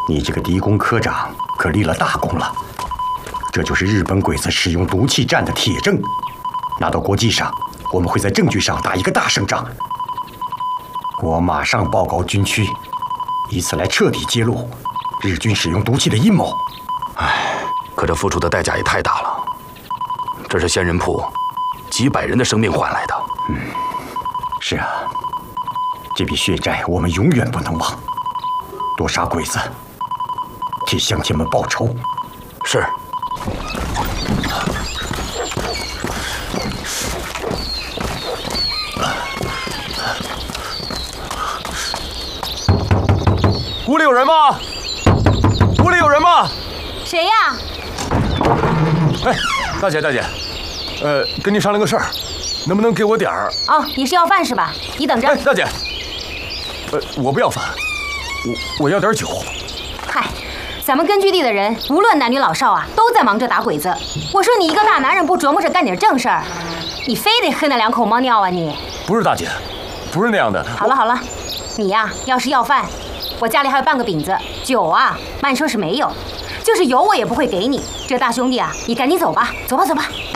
你这个狄公科长可立了大功了，这就是日本鬼子使用毒气战的铁证。拿到国际上，我们会在证据上打一个大胜仗。我马上报告军区，以此来彻底揭露日军使用毒气的阴谋。 唉，可这付出的代价也太大了，这是仙人铺几百人的生命换来的。 是啊，这笔血债我们永远不能忘。多杀鬼子，替乡亲们报仇。 是。 屋里有人吗？屋里有人吗？ 谁呀？ 哎，大姐，跟你商量个事儿，能不能给我点儿？ 哦，你是要饭是吧？你等着。 哎，大姐，我不要饭，我要点酒。 嗨，咱们根据地的人，无论男女老少啊，都在忙着打鬼子。我说你一个大男人不琢磨着干点正事儿，你非得喝那2口猫尿啊你？ 不是大姐，不是那样的。 好了，你呀，要是要饭，我家里还有半个饼子。酒啊，慢说是没有，就是有我也不会给你。这大兄弟啊，你赶紧走吧，走吧。